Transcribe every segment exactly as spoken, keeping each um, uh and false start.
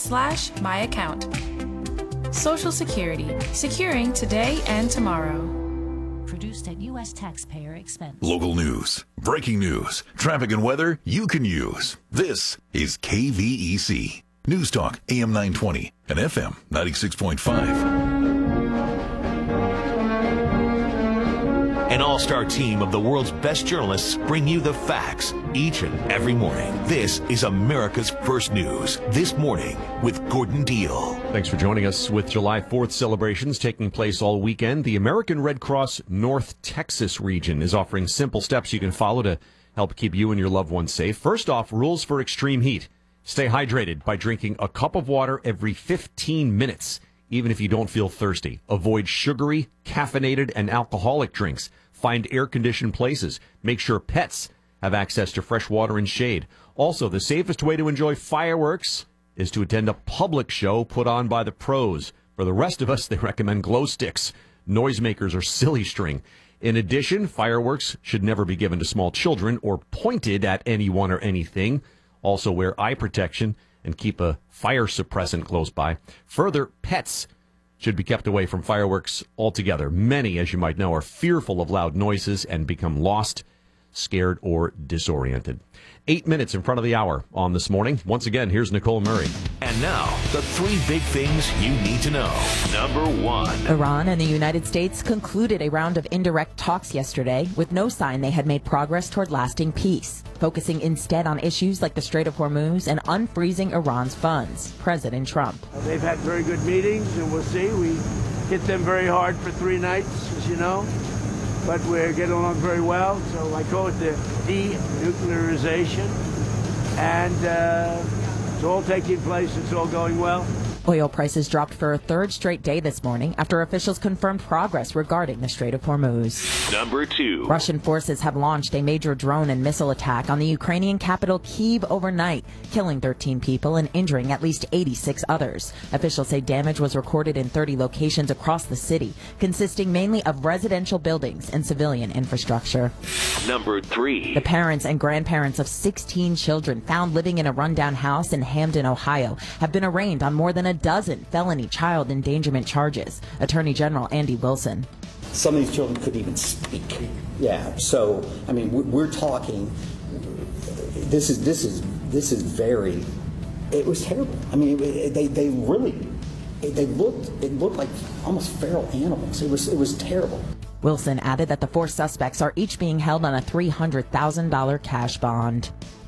slash my account. Social Security, securing today and tomorrow. Produced at U S taxpayer expense. Local news, breaking news, traffic and weather you can use. This is K V E C. News Talk, A M nine twenty and F M ninety-six point five. An all-star team of the world's best journalists bring you the facts each and every morning. This is America's First News. This morning with Gordon Deal. Thanks for joining us. With July fourth celebrations taking place all weekend, the American Red Cross North Texas region is offering simple steps you can follow to help keep you and your loved ones safe. First off, rules for extreme heat. Stay hydrated by drinking a cup of water every fifteen minutes, even if you don't feel thirsty. Avoid sugary, caffeinated, and alcoholic drinks. Find air-conditioned places. Make sure pets have access to fresh water and shade. Also, the safest way to enjoy fireworks is to attend a public show put on by the pros. For the rest of us, they recommend glow sticks, noisemakers, or silly string. In addition, fireworks should never be given to small children or pointed at anyone or anything. Also, wear eye protection and keep a fire suppressant close by. Further, pets should be kept away from fireworks altogether. Many, as you might know, are fearful of loud noises and become lost, scared, or disoriented. Eight minutes in front of the hour on This Morning. Once again, here's Nicole Murray. And now, the three big things you need to know. Number one. Iran and the United States concluded a round of indirect talks yesterday with no sign they had made progress toward lasting peace, focusing instead on issues like the Strait of Hormuz and unfreezing Iran's funds. President Trump. They've had very good meetings, and we'll see. We hit them very hard for three nights, as you know. But we're getting along very well, so I call it the denuclearization, and uh, it's all taking place, it's all going well. Oil prices dropped for a third straight day this morning after officials confirmed progress regarding the Strait of Hormuz. Number two. Russian forces have launched a major drone and missile attack on the Ukrainian capital Kyiv overnight, killing thirteen people and injuring at least eighty-six others. Officials say damage was recorded in thirty locations across the city, consisting mainly of residential buildings and civilian infrastructure. Number three. The parents and grandparents of sixteen children found living in a rundown house in Hamden, Ohio, have been arraigned on more than a dozen felony child endangerment charges. Attorney General Andy Wilson. Some of these children couldn't even speak. Yeah, so I mean, we're talking. This is this is this is very. It was terrible. I mean, they they really they looked it looked like almost feral animals. It was it was terrible. Wilson added that the four suspects are each being held on a three hundred thousand dollars cash bond.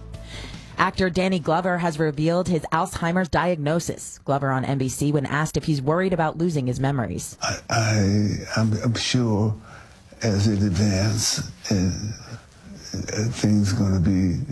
Actor Danny Glover has revealed his Alzheimer's diagnosis. Glover on N B C when asked if he's worried about losing his memories. I, I I'm, I'm sure as it advances, and, uh, things are going to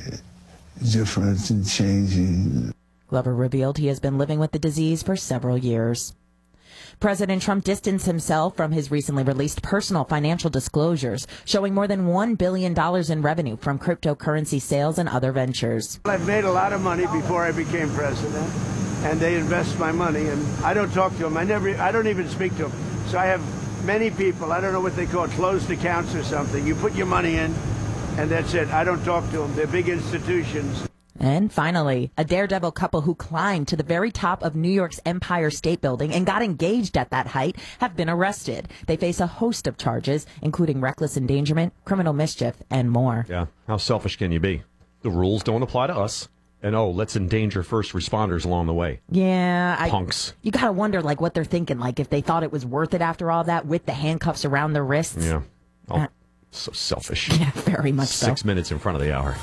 be different and changing. Glover revealed he has been living with the disease for several years. President Trump distanced himself from his recently released personal financial disclosures, showing more than one billion dollars in revenue from cryptocurrency sales and other ventures. I've made a lot of money before I became president, and they invest my money, and I don't talk to them. I never, I don't even speak to them. So I have many people, I don't know what they call it, closed accounts or something. You put your money in, and that's it. I don't talk to them. They're big institutions. And finally, a daredevil couple who climbed to the very top of New York's Empire State Building and got engaged at that height have been arrested. They face a host of charges, including reckless endangerment, criminal mischief, and more. Yeah, how selfish can you be? The rules don't apply to us. And, oh, let's endanger first responders along the way. Yeah. I, Punks. You got to wonder, like, what they're thinking, like, if they thought it was worth it after all that with the handcuffs around their wrists. Yeah. Oh, uh, so selfish. Yeah, very much so. Six minutes in front of the hour.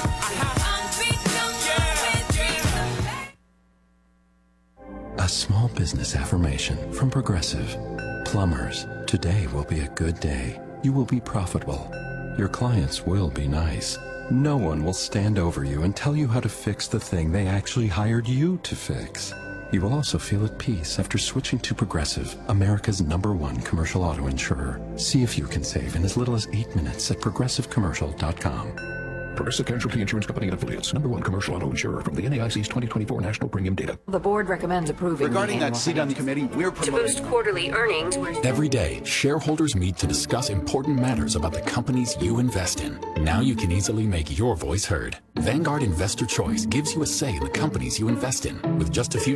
A small business affirmation from Progressive. Plumbers, today will be a good day. You will be profitable. Your clients will be nice. No one will stand over you and tell you how to fix the thing they actually hired you to fix. You will also feel at peace after switching to Progressive, America's number one commercial auto insurer. See if you can save in as little as eight minutes at progressive commercial dot com. Progressive Casualty Insurance Company and Affiliates. Number one commercial auto insurer from the N A I C's twenty twenty-four National Premium Data. The board recommends approving. Regarding that seat on the committee, we're promoting to boost quarterly earnings. Every day, shareholders meet to discuss important matters about the companies you invest in. Now you can easily make your voice heard. Vanguard Investor Choice gives you a say in the companies you invest in. With just a few